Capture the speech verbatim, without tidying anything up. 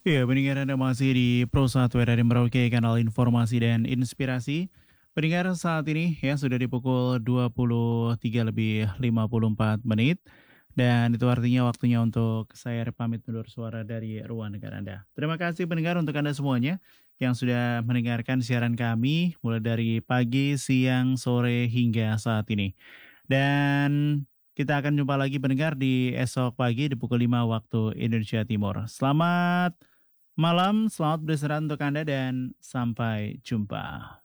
Iya, pendengar Anda masih di Pro satu Radio Merauke, kanal informasi dan inspirasi. Pendengar saat ini ya sudah di pukul dua puluh tiga lebih lima puluh empat menit. Dan itu artinya waktunya untuk saya pamit undur suara dari ruang dengar Anda. Terima kasih pendengar untuk Anda semuanya yang sudah mendengarkan siaran kami mulai dari pagi, siang, sore hingga saat ini. Dan kita akan jumpa lagi pendengar di esok pagi di pukul lima waktu Indonesia Timur. Selamat malam, selamat beristirahat untuk Anda dan sampai jumpa.